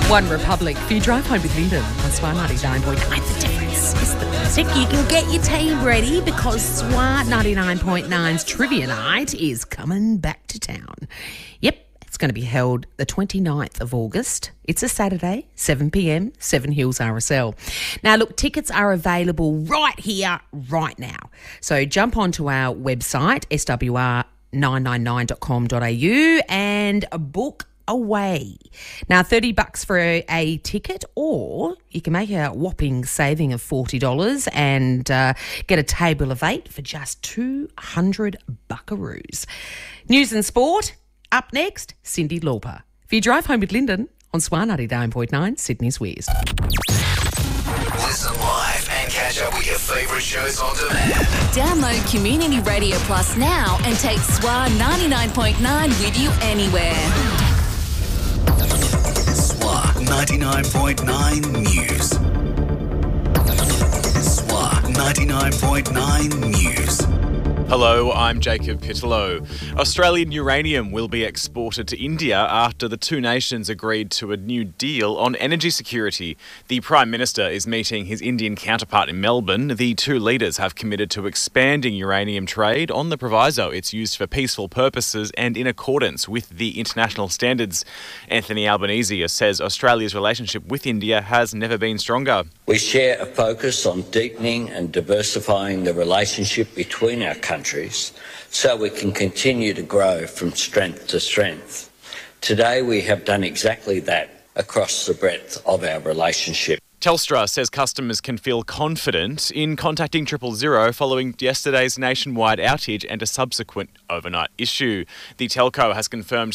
One Republic. For your drive home with Lyndon on SWAR 99.9. The difference is the music. You can get your team ready because SWAR 99.9's Trivia Night is coming back to town. Yep, it's going to be held the 29th of August. It's a Saturday, 7 p.m, Seven Hills RSL. Now, look, tickets are available right here, right now. So jump onto our website, swr999.com.au, and book away. Now, $30 for a ticket, or you can make a whopping saving of $40 and get a table of 8 for just 200 buckaroos. News and sport. Up next, Cyndi Lauper. For your drive home with Lyndon on SWAR 99.9, Sydney's Whiz. Listen live and catch up with your favourite shows on demand. Download Community Radio Plus now and take SWAR 99.9 with you anywhere. SWAR 99.9 News. SWAR 99.9 News. Hello, I'm Jacob Pittellow. Australian uranium will be exported to India after the two nations agreed to a new deal on energy security. The Prime Minister is meeting his Indian counterpart in Melbourne. The two leaders have committed to expanding uranium trade on the proviso it's used for peaceful purposes and in accordance with the international standards. Anthony Albanese says Australia's relationship with India has never been stronger. We share a focus on deepening and diversifying the relationship between our countries so we can continue to grow from strength to strength. Today we have done exactly that across the breadth of our relationship. Telstra says customers can feel confident in contacting 000 following yesterday's nationwide outage and a subsequent overnight issue. The telco has confirmed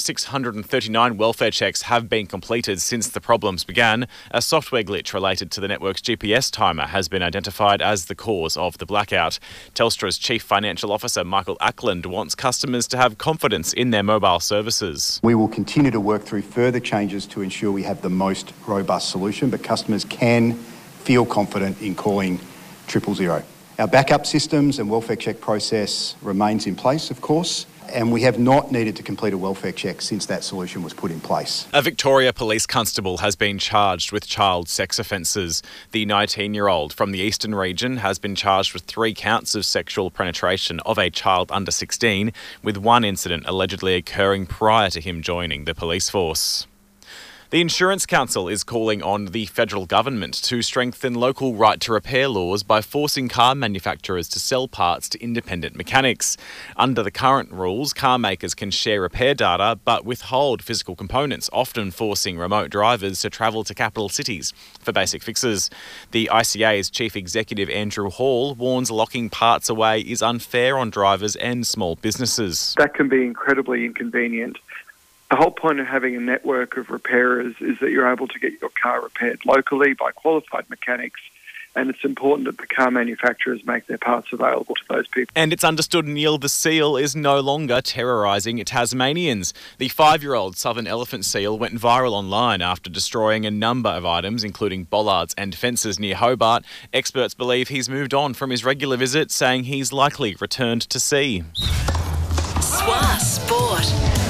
639 welfare checks have been completed since the problems began. A software glitch related to the network's GPS timer has been identified as the cause of the blackout. Telstra's Chief Financial Officer, Michael Ackland, wants customers to have confidence in their mobile services. We will continue to work through further changes to ensure we have the most robust solution, but customers can feel confident in calling 000. Our backup systems and welfare check process remains in place, of course, and we have not needed to complete a welfare check since that solution was put in place. A Victoria police constable has been charged with child sex offences. The 19-year-old from the Eastern region has been charged with 3 counts of sexual penetration of a child under 16, with one incident allegedly occurring prior to him joining the police force. The Insurance Council is calling on the federal government to strengthen local right to repair laws by forcing car manufacturers to sell parts to independent mechanics. Under the current rules, car makers can share repair data but withhold physical components, often forcing remote drivers to travel to capital cities for basic fixes. The ICA's Chief Executive Andrew Hall warns locking parts away is unfair on drivers and small businesses. That can be incredibly inconvenient. The whole point of having a network of repairers is that you're able to get your car repaired locally by qualified mechanics, and it's important that the car manufacturers make their parts available to those people. And it's understood Neil the seal is no longer terrorising Tasmanians. The 5-year-old southern elephant seal went viral online after destroying a number of items, including bollards and fences near Hobart. Experts believe he's moved on from his regular visit, saying he's likely returned to sea. SWAR Sport.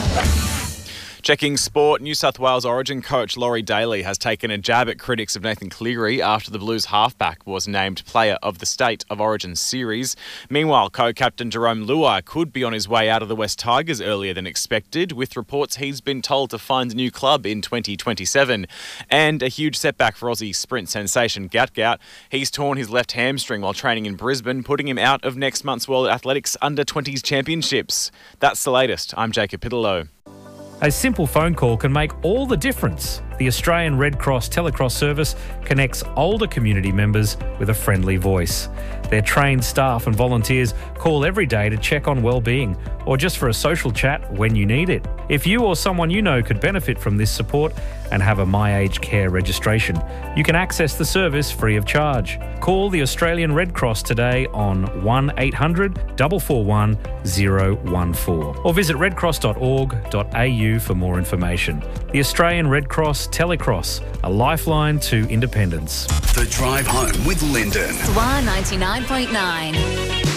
Checking sport, New South Wales Origin coach Laurie Daly has taken a jab at critics of Nathan Cleary after the Blues halfback was named Player of the State of Origin series. Meanwhile, co-captain Jerome Luai could be on his way out of the West Tigers earlier than expected, with reports he's been told to find a new club in 2027. And a huge setback for Aussie sprint sensation Gat Gat. He's torn his left hamstring while training in Brisbane, putting him out of next month's World Athletics Under-20s Championships. That's the latest. I'm Jacob Pittellow. A simple phone call can make all the difference. The Australian Red Cross Telecross service connects older community members with a friendly voice. Their trained staff and volunteers call every day to check on well-being or just for a social chat when you need it. If you or someone you know could benefit from this support and have a My Aged Care registration, you can access the service free of charge. Call the Australian Red Cross today on 1800 441 014 or visit redcross.org.au for more information. The Australian Red Cross Telecross, a lifeline to independence. The Drive Home with Lyndon. SWAR 99.9.